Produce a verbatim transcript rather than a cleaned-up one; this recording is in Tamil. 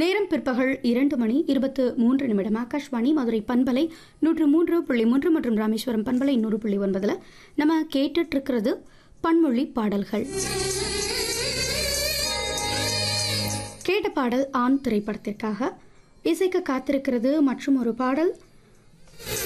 நேரம் பிற்பகல் இரண்டு மணி இருபத்து மூன்று நிமிடம். ஆகாஷ்வாணி மதுரை பண்பலை நூற்று மூன்று புள்ளி மூன்று மற்றும் ராமேஸ்வரம் பண்பலை நூறு புள்ளி ஒன்பதுல நம்ம கேட்டுட்டு இருக்கிறது பன்மொழி பாடல்கள். கேட்ட பாடல் ஆண் திரைப்படத்திற்காக. இசைக்க காத்திருக்கிறது மற்றும் ஒரு பாடல்